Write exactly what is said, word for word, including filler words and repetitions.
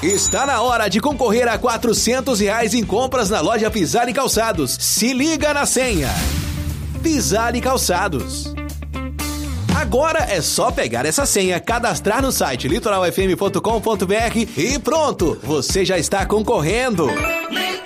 Está na hora de concorrer a quatrocentos reais em compras na loja Pisani Calçados. Se liga na senha. Pisani Calçados. Agora é só pegar essa senha, cadastrar no site litoral f m ponto com ponto b r e pronto, você já está concorrendo.